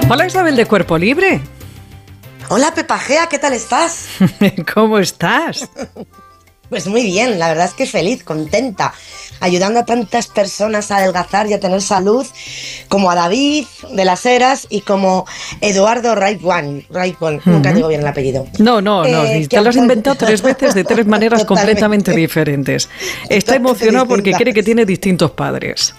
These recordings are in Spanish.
Hola Isabel de Cuerpo Libre. Hola Pepa Gea, ¿qué tal estás? ¿Cómo estás? Pues muy bien, la verdad es que feliz, contenta, ayudando a tantas personas a adelgazar y a tener salud, como a David de las Heras y como Eduardo Raipwan, nunca digo bien el apellido. No, te lo has inventado 3 veces de 3 maneras completamente diferentes. Está emocionado porque cree que tiene distintos padres.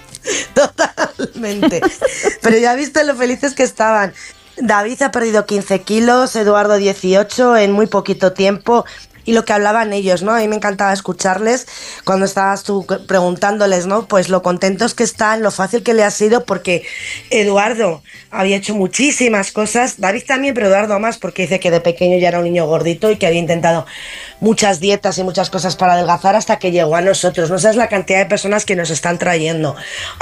Totalmente, pero ya viste lo felices que estaban. David ha perdido 15 kilos, Eduardo 18 en muy poquito tiempo. Y lo que hablaban ellos, ¿no? A mí me encantaba escucharles cuando estabas tú preguntándoles, ¿no? Pues lo contentos que están, lo fácil que le ha sido, porque Eduardo había hecho muchísimas cosas, David también, pero Eduardo más, porque dice que de pequeño ya era un niño gordito y que había intentado muchas dietas y muchas cosas para adelgazar hasta que llegó a nosotros. No sabes la cantidad de personas que nos están trayendo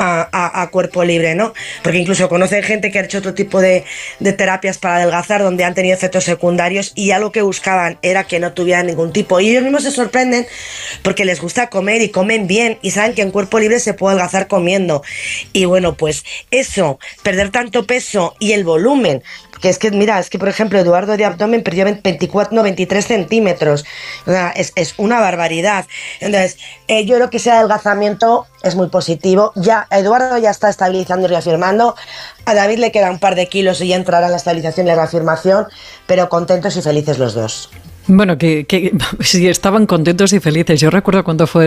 a Cuerpo Libre, ¿no? Porque incluso conocen gente que ha hecho otro tipo de terapias para adelgazar donde han tenido efectos secundarios y ya lo que buscaban era que no tuvieran ningún tipo. Y ellos mismos se sorprenden porque les gusta comer y comen bien y saben que en Cuerpo Libre se puede adelgazar comiendo. Y bueno, pues eso, perder tanto peso y el volumen, que es que, mira, es que por ejemplo Eduardo de abdomen perdió 23 centímetros, o sea, es una barbaridad. Entonces, yo creo que ese adelgazamiento es muy positivo. Ya Eduardo ya está estabilizando y reafirmando, a David le queda un par de kilos y ya entrará en la estabilización y la reafirmación, pero contentos y felices los dos. Bueno, que sí, estaban contentos y felices. Yo recuerdo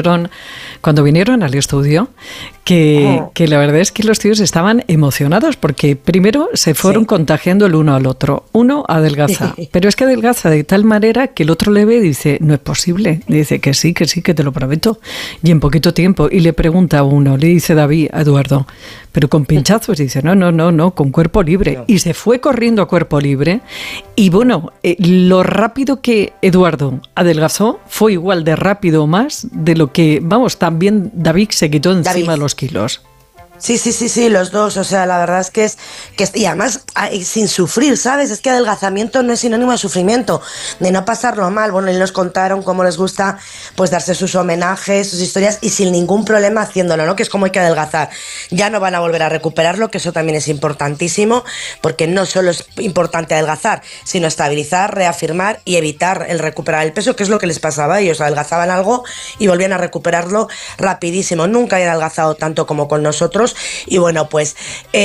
cuando vinieron al estudio, que la verdad es que los tíos estaban emocionados porque primero se fueron contagiando el uno al otro. Uno adelgaza, pero es que adelgaza de tal manera que el otro le ve y dice, no es posible. Le dice que sí, que te lo prometo. Y en poquito tiempo, y le pregunta a uno, le dice David a Eduardo, pero con pinchazos, y dice, no, con Cuerpo Libre. No. Y se fue corriendo a Cuerpo Libre y bueno, lo rápido que Eduardo adelgazó fue igual de rápido o más de lo que, vamos, también David se quitó encima de los kilos. Sí, los dos, o sea, la verdad es que y además sin sufrir, ¿sabes? Es que adelgazamiento no es sinónimo de sufrimiento, de no pasarlo mal. Bueno, y nos contaron cómo les gusta pues darse sus homenajes, sus historias y sin ningún problema haciéndolo, ¿no? Que es como hay que adelgazar. Ya no van a volver a recuperarlo, que eso también es importantísimo, porque no solo es importante adelgazar, sino estabilizar, reafirmar y evitar el recuperar el peso, que es lo que les pasaba a ellos. Adelgazaban algo y volvían a recuperarlo rapidísimo. Nunca habían adelgazado tanto como con nosotros. Y bueno, pues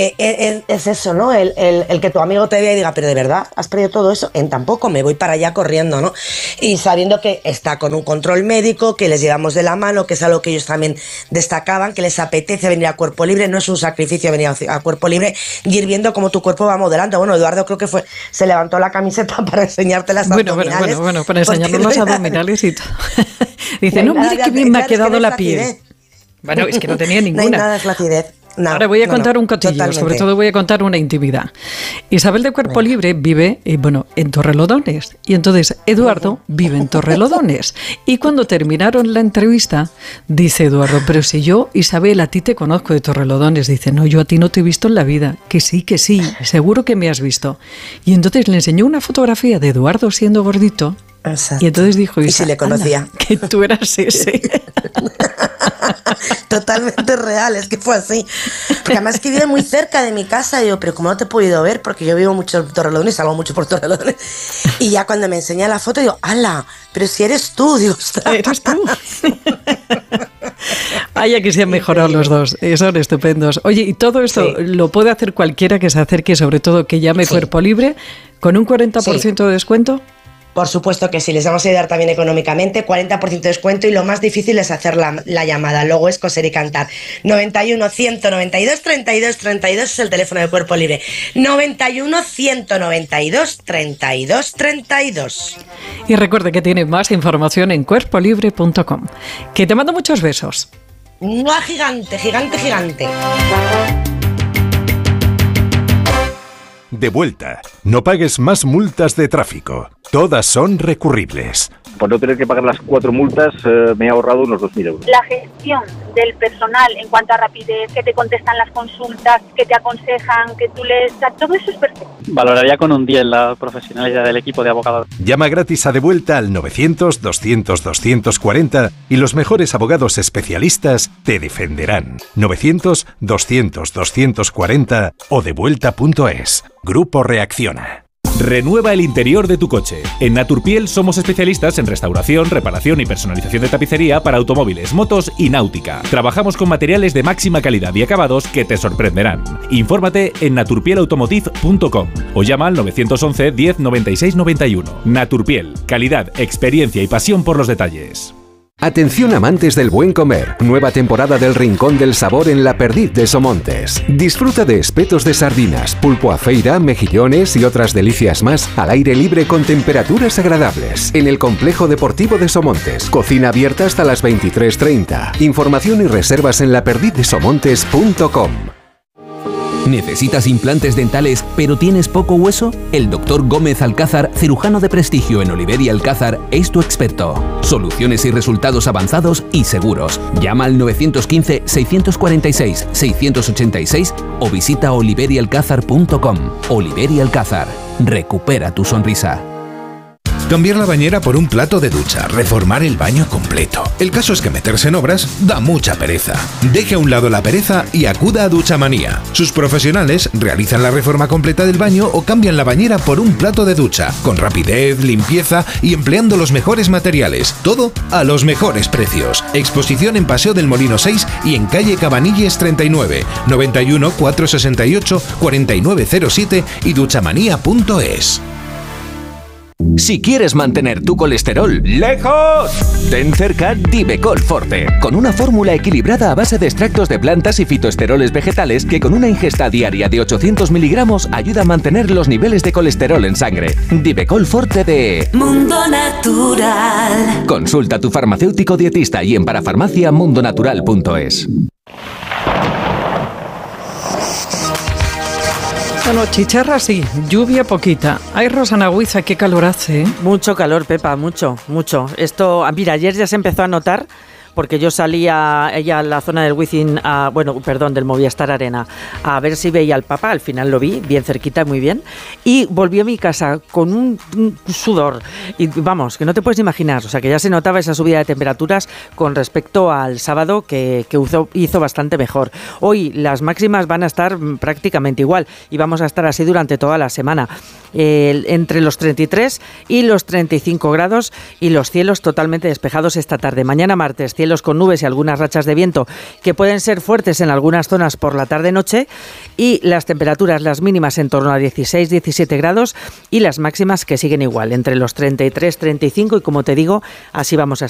es eso, ¿no? El que tu amigo te vea y diga, pero de verdad, ¿has perdido todo eso? En tampoco, me voy para allá corriendo, ¿no? Y sabiendo que está con un control médico, que les llevamos de la mano, que es algo que ellos también destacaban, que les apetece venir a Cuerpo Libre, no es un sacrificio venir a Cuerpo Libre y ir viendo cómo tu cuerpo va modelando. Bueno, Eduardo creo que se levantó la camiseta para enseñarte las abdominales. Bueno, para enseñarnos los abdominales y todo. Dice, no, mira qué bien me ha quedado la piel. Bueno, es que no tenía ninguna. No hay nada de flacidez. No, ahora voy a contar un cotillo, totalmente. Sobre todo voy a contar una intimidad. Isabel de Cuerpo Libre vive, en Torrelodones. Y entonces Eduardo vive en Torrelodones. Y cuando terminaron la entrevista, dice Eduardo, pero si yo, Isabel, a ti te conozco de Torrelodones. Dice, no, yo a ti no te he visto en la vida. Que sí, seguro que me has visto. Y entonces le enseñó una fotografía de Eduardo siendo gordito. Exacto. Y entonces dijo, y si le conocía. Que tú eras ese. Totalmente real, es que fue así. Porque además que vive muy cerca de mi casa. Y digo, pero ¿cómo no te he podido ver? Porque yo vivo mucho en Torrelodones, salgo mucho por Torrelodones. Y ya cuando me enseña la foto digo, ¡hala! Pero si eres tú, digo, ¿eres tú? Ay, que se han mejorado los dos, son estupendos. Oye, y todo esto lo puede hacer cualquiera que se acerque, sobre todo que llame Cuerpo Libre, con un 40% de descuento. Por supuesto que sí, les vamos a ayudar también económicamente, 40% de descuento y lo más difícil es hacer la llamada, luego es coser y cantar. 91 192 32 32 es el teléfono de Cuerpo Libre. 91 192 32 32. Y recuerde que tiene más información en cuerpolibre.com. Que te mando muchos besos. ¡Mua, gigante, gigante, gigante! De vuelta. No pagues más multas de tráfico. Todas son recurribles. Por no tener que pagar las 4 multas, me he ahorrado unos 2.000 euros. La gestión del personal en cuanto a rapidez, que te contestan las consultas, que te aconsejan, que tú lees, todo eso es perfecto. Valoraría con un 10 la profesionalidad del equipo de abogados. Llama gratis a Devuelta al 900-200-240 y los mejores abogados especialistas te defenderán. 900-200-240 o devuelta.es. Grupo Reacciona. Renueva el interior de tu coche. En Naturpiel somos especialistas en restauración, reparación y personalización de tapicería para automóviles, motos y náutica. Trabajamos con materiales de máxima calidad y acabados que te sorprenderán. Infórmate en naturpielautomotive.com o llama al 911 10 96 91. Naturpiel, calidad, experiencia y pasión por los detalles. Atención amantes del buen comer, nueva temporada del Rincón del Sabor en La Perdiz de Somontes. Disfruta de espetos de sardinas, pulpo a feira, mejillones y otras delicias más al aire libre con temperaturas agradables. En el Complejo Deportivo de Somontes, cocina abierta hasta las 23:30. Información y reservas en laperdizdesomontes.com. ¿Necesitas implantes dentales pero tienes poco hueso? El Dr. Gómez Alcázar, cirujano de prestigio en Oliver y Alcázar, es tu experto. Soluciones y resultados avanzados y seguros. Llama al 915-646-686 o visita oliverialcázar.com. Oliver y Alcázar. Recupera tu sonrisa. Cambiar la bañera por un plato de ducha, reformar el baño completo. El caso es que meterse en obras da mucha pereza. Deje a un lado la pereza y acuda a Duchamanía. Sus profesionales realizan la reforma completa del baño o cambian la bañera por un plato de ducha, con rapidez, limpieza y empleando los mejores materiales. Todo a los mejores precios. Exposición en Paseo del Molino 6 y en calle Cabanilles 39, 91 468 4907 y duchamanía.es. Si quieres mantener tu colesterol lejos, ten cerca Divecol Forte, con una fórmula equilibrada a base de extractos de plantas y fitoesteroles vegetales que con una ingesta diaria de 800 miligramos ayuda a mantener los niveles de colesterol en sangre. Divecol Forte de Mundo Natural. Consulta a tu farmacéutico dietista y en parafarmacia mundonatural.es. Bueno, chicharra sí, lluvia poquita. Ay, Rosana Huiza, qué calor hace, ¿eh? Mucho calor, Pepa, mucho. Esto, mira, ayer ya se empezó a notar porque yo salí a la zona del Wizzing, del Movistar Arena, a ver si veía al Papa. Al final lo vi, bien cerquita, muy bien. Y volví a mi casa con un sudor. Y vamos, que no te puedes imaginar. O sea, que ya se notaba esa subida de temperaturas con respecto al sábado, que hizo bastante mejor. Hoy las máximas van a estar prácticamente igual y vamos a estar así durante toda la semana. Entre los 33 y los 35 grados y los cielos totalmente despejados esta tarde. Mañana martes, cielos con nubes y algunas rachas de viento que pueden ser fuertes en algunas zonas por la tarde-noche, y las temperaturas, las mínimas en torno a 16-17 grados y las máximas que siguen igual, entre los 33-35, y como te digo, así vamos a estar.